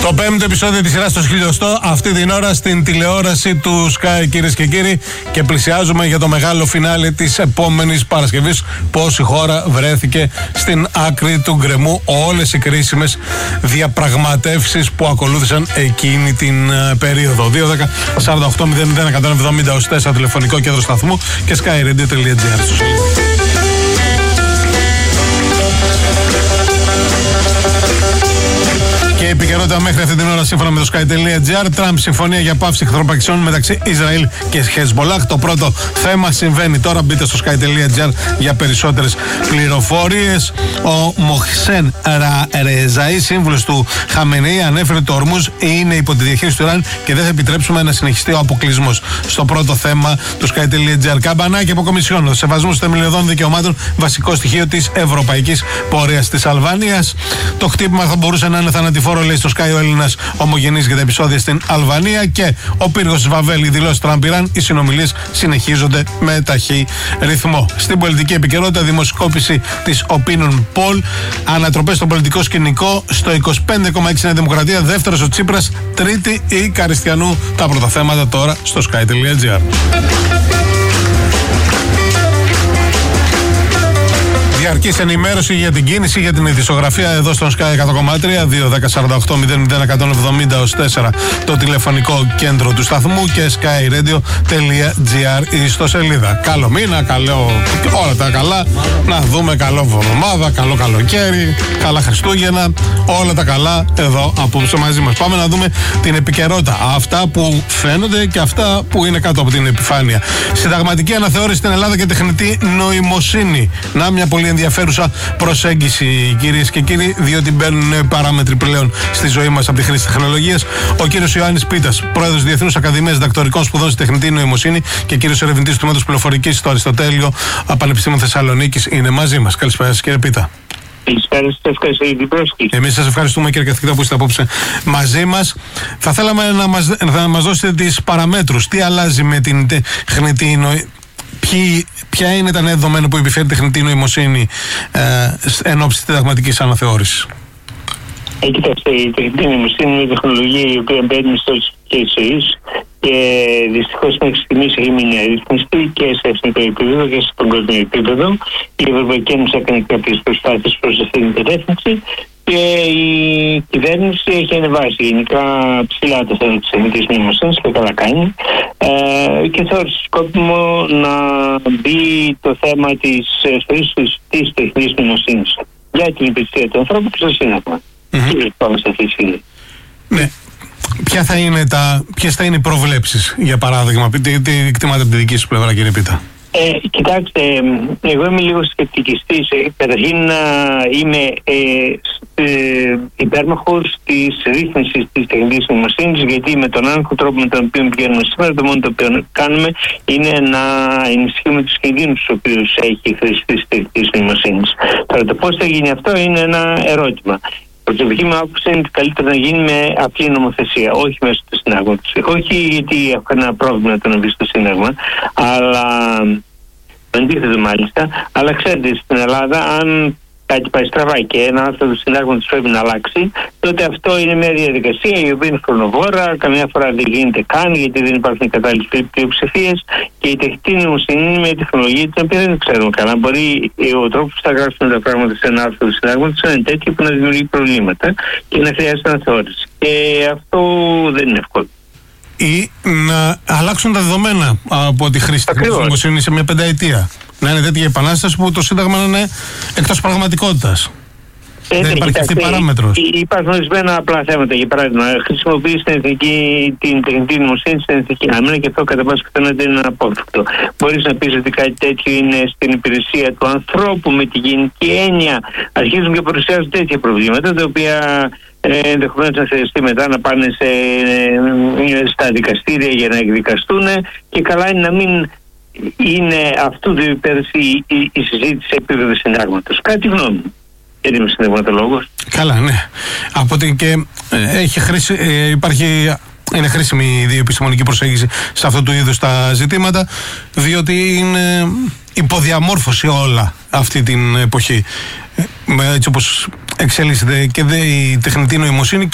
Το πέμπτο επεισόδιο της σειράς στο χιλιοστό αυτή την ώρα στην τηλεόραση του Sky, κυρίες και κύριοι, και πλησιάζουμε για το μεγάλο φινάλε της επόμενης Παρασκευής. Πώς η χώρα βρέθηκε στην άκρη του γκρεμού, όλες οι κρίσιμες διαπραγματεύσεις που ακολούθησαν εκείνη την περίοδο. 2-10-48-00-170 τηλεφωνικό κέντρο σταθμού και skyradio.gr. Και η επικαιρότητα μέχρι αυτή την ώρα σύμφωνα με το sky.gr. Τραμπ συμφωνία για πάυση εχθροπραξιών μεταξύ Ισραήλ και Χεσμολάχ. Το πρώτο θέμα συμβαίνει τώρα. Μπείτε στο sky.gr για περισσότερες πληροφορίες. Ο Μοχσέν Ρεζαή, σύμβουλος του Χαμενεή, ανέφερε ότι το Ορμούζ είναι υπό τη διαχείριση του Ιράν και δεν θα επιτρέψουμε να συνεχιστεί ο αποκλεισμός. Στο πρώτο θέμα του sky.gr. Καμπανάκι από Κομισιόν. Ο σεβασμός των θεμελιωδών δικαιωμάτων, βασικό στοιχείο της ευρωπαϊκής πορείας της Αλβανίας. Το χτύπημα θα μπορούσε να είναι θανατηφόρο, λέει στο Sky ο Έλληνας ομογενής για τα επεισόδια στην Αλβανία. Και ο πύργος της Βαβέλ, οι δηλώσεις Τραμπ-Ιράν, οι συνομιλίες συνεχίζονται με ταχύ ρυθμό. Στην πολιτική επικαιρότητα, δημοσκόπηση της Opinion Poll. Ανατροπές στο πολιτικό σκηνικό. Στο 25,6 είναι Δημοκρατία. Δεύτερος ο Τσίπρας. Τρίτη η Καριστιανού. Τα πρώτα θέματα τώρα στο Sky.gr. Διαρκής ενημέρωση για την κίνηση, για την ειδησιογραφία εδώ στον Sky 100,3, 2-10-48-00-170 το τηλεφωνικό κέντρο του σταθμού και skyradio.gr η ιστοσελίδα. Καλό μήνα, καλό όλα τα καλά, να δούμε καλό εβδομάδα, καλό καλοκαίρι, καλά Χριστούγεννα, όλα τα καλά εδώ απόψε μαζί μας. Πάμε να δούμε την επικαιρότητα, αυτά που φαίνονται και αυτά που είναι κάτω από την επιφάνεια. Συνταγματική αναθεώρηση στην Ελλάδα και τεχνητή νοημοσύνη. Να μια πολύ ενδιαφέρουσα προσέγγιση, κυρίες και κύριοι, διότι μπαίνουν παράμετροι πλέον στη ζωή μας από τη χρήση τεχνολογίας. Ο κύριος Ιωάννης Πίτας, πρόεδρος της Διεθνούς Ακαδημίας Διδακτορικών Σπουδών στη Τεχνητή Νοημοσύνη και κύριος ερευνητής του Μέτρου Πληροφορικής στο Αριστοτέλειο Πανεπιστήμιο Θεσσαλονίκης, είναι μαζί μας. Καλησπέρα σας, κύριε Πίτα. Καλησπέρα σας, ευχαριστώ για την πρόσκληση. Εμείς σας ευχαριστούμε, κύριε καθηγητά, που είστε απόψε μαζί μας. Θα θέλαμε να μας δώσετε τις παραμέτρους. Τι αλλάζει με την τεχνητή νοημοσύνη, ποια είναι τα νέα δεδομένα που επιφέρει η τεχνητή νοημοσύνη εν ώψη της συνταγματικής αναθεώρησης? Κοιτάξτε, η τεχνητή νοημοσύνη είναι μια τεχνολογία η οποία μπαίνει στο της ζωής και δυστυχώς μέχρι στιγμής έχει μείνει αρρύθμιστη και σε εθνικό επίπεδο και σε παγκόσμιο επίπεδο. Η Ευρωπαϊκή Ένωση έκανε κάποιες προσπάθειες προς αυτήν την κατεύθυνση και η κυβέρνηση έχει ανεβάσει γενικά ψηλά το θέμα της τεχνητής νοημοσύνης και καλά κάνει, και θεώρησε σκόπιμο να μπει το θέμα της χρήσης της τεχνητής νοημοσύνης για την υπηρεσία του ανθρώπου και στο Σύνταγμα. Πάμε σε αυτή τη στιγμή. Ναι. Ποιες θα είναι οι προβλέψεις, για παράδειγμα, τι εκτιμάτε από τη δική σας πλευρά, κύριε Πίτα? Κοιτάξτε, εγώ είμαι λίγο σκεπτικιστής. Καταρχήν είμαι υπέρμαχος της ρύθμισης της τεχνητής νοημοσύνης, γιατί με τον άγχο τρόπο με τον οποίο πηγαίνουμε σήμερα, το μόνο το οποίο κάνουμε είναι να ενισχύουμε τους κινδύνους τους οποίους έχει η χρήση της τεχνητής νοημοσύνης. Τώρα το πώς θα γίνει αυτό είναι ένα ερώτημα. Προσωπική μου άποψη είναι ότι καλύτερα να γίνει με απλή νομοθεσία, όχι μέσω του συντάγματος. Όχι γιατί έχω κανένα πρόβλημα να το να μπει στο Σύνταγμα, αλλά αντίθετο μάλιστα. Αλλά ξέρετε, στην Ελλάδα, αν κάτι πάει στραβά και ένα άρθρο του Συντάγματος πρέπει να αλλάξει, τότε αυτό είναι μια διαδικασία η οποία είναι χρονοβόρα, καμιά φορά δεν γίνεται καν γιατί δεν υπάρχουν κατάλληλες πλειοψηφίες, και η τεχνητή νοημοσύνη είναι μια τεχνολογία την οποία δεν ξέρουμε καλά. Μπορεί ο τρόπος που θα γράψουν τα πράγματα σε ένα άρθρο του Συντάγματος να είναι τέτοιο που να δημιουργεί προβλήματα και να χρειάζεται αναθεώρηση. Και αυτό δεν είναι εύκολο. Ή να αλλάξουν τα δεδομένα από τη χρήση της νοημοσύνης σε μια πενταετία. Να είναι τέτοια επανάσταση που το Σύνταγμα να είναι εκτός πραγματικότητας. Δεν υπάρχει αυτή η παράμετρος. Υπάρχουν ορισμένα απλά θέματα. Για παράδειγμα, χρησιμοποιεί την τεχνητή νοημοσύνη στην εθνική άμυνα και αυτό κατά πάσα πιθανότητα είναι αναπόφευκτο. Μπορεί να πει ότι κάτι τέτοιο είναι στην υπηρεσία του ανθρώπου με τη γενική έννοια. Αρχίζουν και παρουσιάζουν τέτοια προβλήματα, τα οποία ενδεχομένως να χρειαστεί μετά να πάνε στα δικαστήρια για να εκδικαστούν, και καλά είναι να μην είναι αυτού του επίπεδου η συζήτηση σε επίπεδο συντάγματος. Κάτι γνώμη. Δεν είμαι συνταγματολόγος. Καλά, ναι. Από ότι και είναι χρήσιμη η διεπιστημονική προσέγγιση σε αυτού του είδους τα ζητήματα, διότι είναι υποδιαμόρφωση όλα αυτή την εποχή. Έτσι όπως εξελίσσεται και η τεχνητή νοημοσύνη